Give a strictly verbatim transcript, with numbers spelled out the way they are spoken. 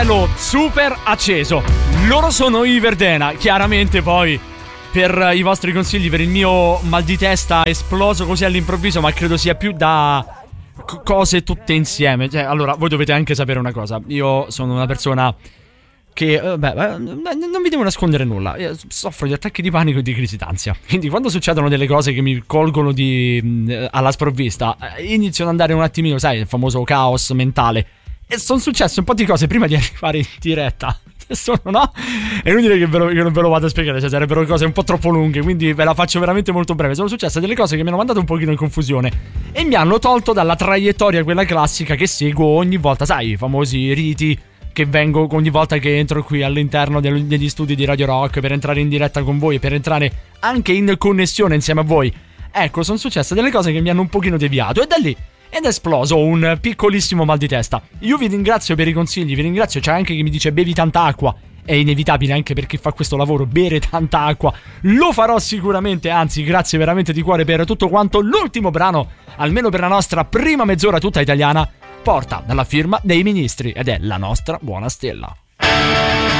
cielo super acceso. Loro sono i Verdena. Chiaramente poi per i vostri consigli, per il mio mal di testa esploso così all'improvviso, ma credo sia più da c- cose tutte insieme. Cioè, allora, voi dovete anche sapere una cosa. Io sono una persona che, eh, beh, non vi devo nascondere nulla. Io soffro di attacchi di panico e di crisi d'ansia. Quindi quando succedono delle cose che mi colgono di, mh, alla sprovvista, inizio ad andare un attimino, sai, il famoso caos mentale. E sono successe un po' di cose prima di arrivare in diretta. Sono, no? È inutile che, ve lo, che non ve lo vado a spiegare, cioè sarebbero cose un po' troppo lunghe, quindi ve la faccio veramente molto breve. Sono successe delle cose che mi hanno mandato un pochino in confusione e mi hanno tolto dalla traiettoria quella classica che seguo ogni volta, sai, i famosi riti che vengo ogni volta che entro qui all'interno del, degli studi di Radio Rock per entrare in diretta con voi e per entrare anche in connessione insieme a voi. Ecco, sono successe delle cose che mi hanno un pochino deviato e da lì ed è esploso un piccolissimo mal di testa. Io vi ringrazio per i consigli, vi ringrazio. C'è anche chi mi dice bevi tanta acqua. È inevitabile anche per chi fa questo lavoro bere tanta acqua. Lo farò sicuramente, anzi grazie veramente di cuore per tutto quanto. L'ultimo brano, almeno per la nostra prima mezz'ora tutta italiana, porta dalla firma dei Ministri ed è La nostra buona stella.